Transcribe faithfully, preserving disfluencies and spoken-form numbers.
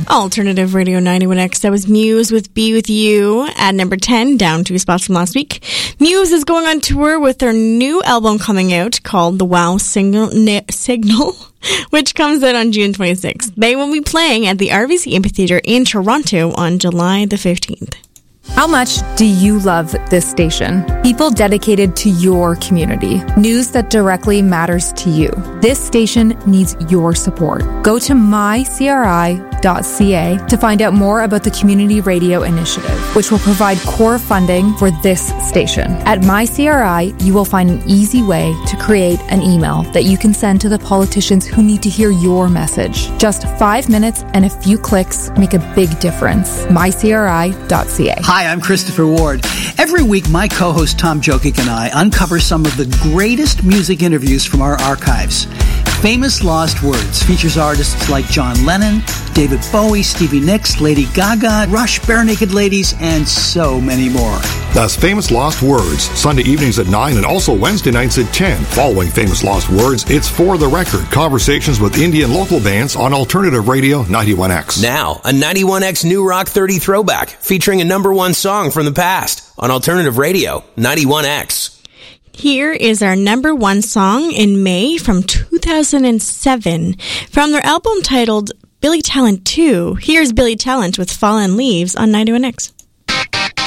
Alternative Radio ninety-one X. That was Muse with Be With You at number ten, down two spots from last week. Muse is going on tour with their new album coming out called The Wow Signal, Signal which comes out on June twenty-sixth. They will be playing at the R B C Amphitheatre in Toronto on July the fifteenth. How much do you love this station? People dedicated to your community. News that directly matters to you. This station needs your support. Go to my c r i dot c a to find out more about the Community Radio Initiative, which will provide core funding for this station. At MyCRI, you will find an easy way to create an email that you can send to the politicians who need to hear your message. Just five minutes and a few clicks make a big difference. my c r i dot c a. Hi, I'm Christopher Ward. Every week, my co-host Tom Jokic and I uncover some of the greatest music interviews from our archives. Famous Lost Words features artists like John Lennon, David Bowie, Stevie Nicks, Lady Gaga, Rush, Bare Naked Ladies, and so many more. That's Famous Lost Words, Sunday evenings at nine and also Wednesday nights at ten. Following Famous Lost Words, it's For the Record, conversations with Indian local bands on Alternative Radio ninety-one X. Now, a ninety-one X New Rock thirty throwback featuring a number one song from the past on Alternative Radio ninety-one X. Here is our number one song in May from two thousand seven. From their album titled Billy Talent two, here's Billy Talent with Fallen Leaves on ninety-one X.